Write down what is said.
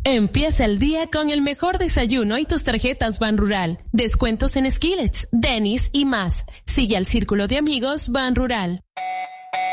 Empieza el día con el mejor desayuno y tus tarjetas Ban Rural. Descuentos en Skillets, Denny's y más. Sigue al círculo de amigos Ban Rural.